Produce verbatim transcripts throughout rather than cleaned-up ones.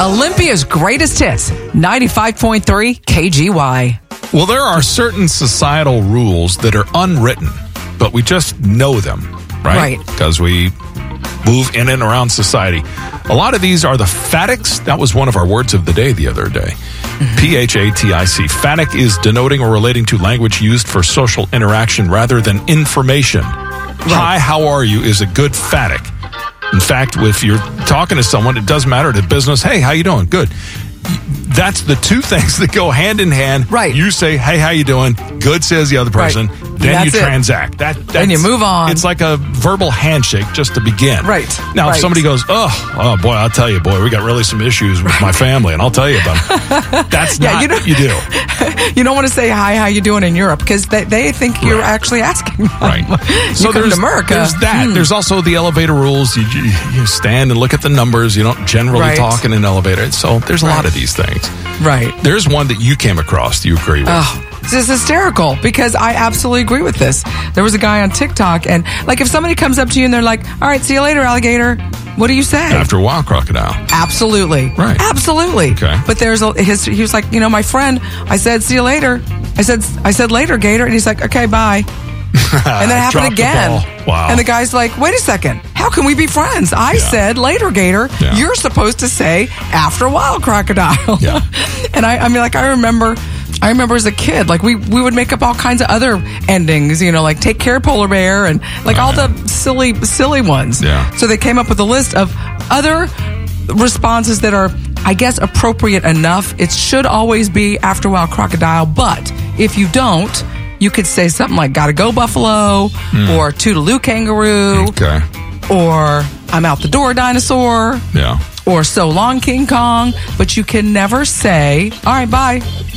Olympia's greatest hits, ninety-five point three K G Y. Well, there are certain societal rules that are unwritten, but we just know them, right? Right. Because we move in and around society. A lot of these are the phatics. That was one of our words of the day the other day. Mm-hmm. P H A T I C. Phatic is denoting or relating to language used for social interaction rather than information. Right. Hi, how are you is a good phatic. In fact, if you're talking to someone, it doesn't matter to business. Hey, how you doing? Good. That's the two things that go hand in hand. Right. You say, hey, how you doing? Good, says the other person. Right. Then That's you it. transact. That, that's, Then you move on. It's like a verbal handshake just to begin. Right. Now, right. if somebody goes, oh, oh, boy, I'll tell you, boy, we got really some issues with my family, and I'll tell you about them. That's yeah, not you what you do. You don't want to say, hi, how you doing in Europe, because they, they think you're Right. actually asking them. Right. You So come there's to America. There's that. Hmm. There's also the elevator rules. You, you, you stand and look at the numbers. You don't generally Right. talk in an elevator. So there's a lot Right. of these things. Right. There's one that you came across you agree with. Oh, this is hysterical because I absolutely agree with this. There was a guy on TikTok, and like if somebody comes up to you and they're like, all right, see you later, alligator, what do you say? After a while, crocodile. Absolutely. Right. Absolutely. Okay. But there's a, his, he was like, you know, my friend, I said, see you later. I said, I said later, gator. And he's like, okay, bye. And then it happened Dropped the again. ball. Wow. And the guy's like, wait a second. How can we be friends? I Yeah. said later, gator. Yeah. You're supposed to say after a while, crocodile. Yeah. And I, I mean, like, I remember, I remember as a kid, like, we, we would make up all kinds of other endings, you know, like take care, polar bear, and like Oh, all yeah. the silly, silly ones. Yeah. So they came up with a list of other responses that are, I guess, appropriate enough. It should always be after a while, crocodile. But if you don't, you could say something like gotta go, buffalo, or toodaloo, kangaroo, Okay. or I'm out the door, dinosaur, Yeah. or so long, King Kong. But you can never say, all right, bye.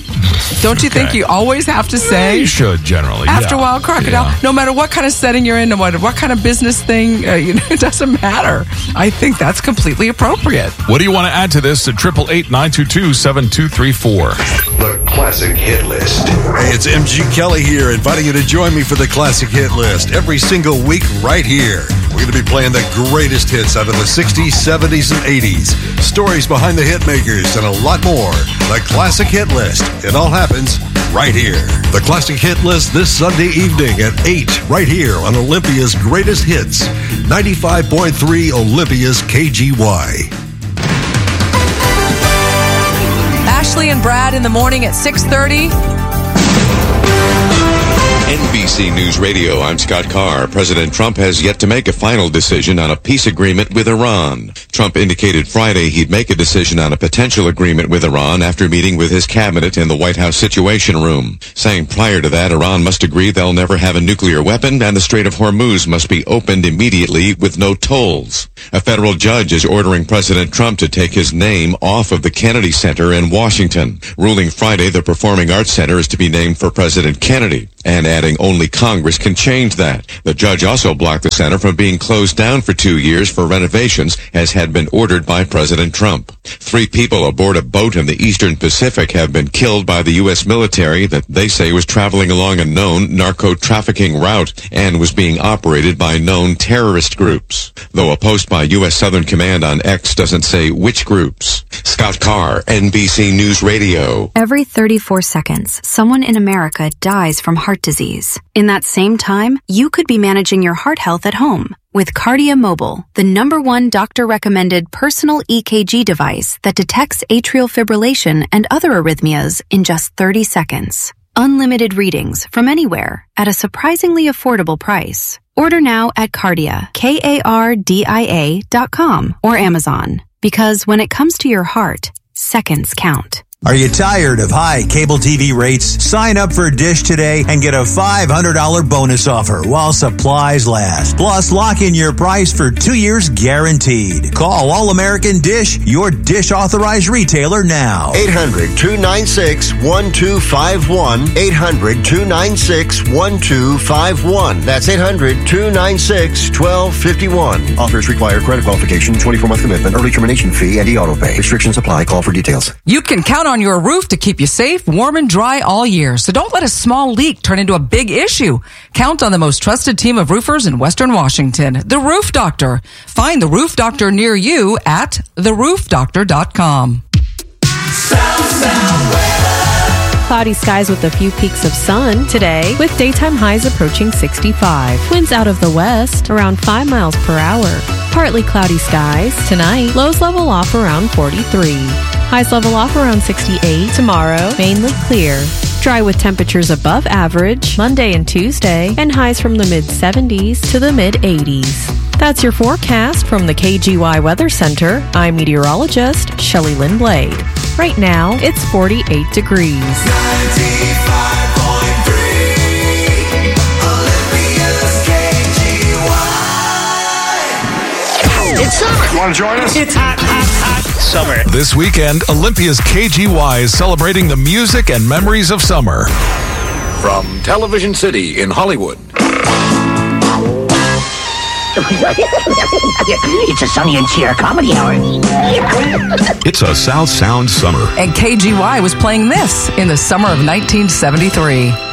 Don't you think Okay. you always have to Yeah, say you should generally. after yeah. a while, crocodile? Yeah. No matter what kind of setting you're in, no matter what kind of business thing, uh, you know, it doesn't matter. I think that's completely appropriate. What do you want to add to this at eight eight eight, nine two two, seven two three four? The Classic Hit List. Hey, it's M G Kelly here, inviting you to join me for the Classic Hit List every single week right here. We're going to be playing the greatest hits out of the sixties, seventies, and eighties, stories behind the hit makers, and a lot more. The Classic Hit List. It all happens right here. The Classic Hit List this Sunday evening at eight, right here on Olympia's Greatest Hits, ninety-five point three Olympia's K G Y. Ashley and Brad in the morning at six thirty. N B C News Radio, I'm Scott Carr. President Trump has yet to make a final decision on a peace agreement with Iran. Trump indicated Friday he'd make a decision on a potential agreement with Iran after meeting with his cabinet in the White House Situation Room, saying prior to that, Iran must agree they'll never have a nuclear weapon and the Strait of Hormuz must be opened immediately with no tolls. A federal judge is ordering President Trump to take his name off of the Kennedy Center in Washington, ruling Friday the Performing Arts Center is to be named for President Kennedy, and adding only Congress can change that. The judge also blocked the center from being closed down for two years for renovations, as had been ordered by President Trump. Three people aboard a boat in the Eastern Pacific have been killed by the U S military that they say was traveling along a known narco-trafficking route and was being operated by known terrorist groups, though a post by U S Southern Command on X doesn't say which groups. Scott Carr, N B C News Radio. Every thirty-four seconds, someone in America dies from heart disease. In that same time, you could be managing your heart health at home with Kardia Mobile, the number one doctor-recommended personal E K G device that detects atrial fibrillation and other arrhythmias in just thirty seconds. Unlimited readings from anywhere at a surprisingly affordable price. Order now at Kardia, K A R D I A dot com or Amazon. Because when it comes to your heart, seconds count. Are you tired of high cable T V rates? Sign up for Dish today and get a five hundred dollars bonus offer while supplies last. Plus, lock in your price for two years guaranteed. Call All American Dish, your Dish authorized retailer now. eight hundred, two nine six, one two five one. eight hundred, two nine six, one two five one. That's eight hundred, two nine six, one two five one. Offers require credit qualification, twenty-four month commitment, early termination fee, and e-auto pay. Restrictions apply. Call for details. You can count on on your roof to keep you safe, warm, and dry all year. So don't let a small leak turn into a big issue. Count on the most trusted team of roofers in Western Washington, The Roof Doctor. Find The Roof Doctor near you at the roof doctor dot com. Sound, sound weather. Cloudy skies with a few peaks of sun today, with daytime highs approaching sixty-five. Winds out of the west around five miles per hour. Partly cloudy skies tonight. Lows level off around forty-three. Highs level off around sixty-eight. Tomorrow, mainly clear. Dry with temperatures above average Monday and Tuesday, and highs from the mid seventies to the mid eighties. That's your forecast from the K G Y Weather Center. I'm meteorologist Shelley Lynn Blade. Right now, it's forty-eight degrees. ninety-five point three Olympia's K G Y. It's summer. You want to join us? It's hot, hot, hot summer. This weekend, Olympia's K G Y is celebrating the music and memories of summer. From Television City in Hollywood. It's a Sonny and Cher comedy hour. It's a South Sound summer. And K G Y was playing this in the summer of nineteen seventy-three.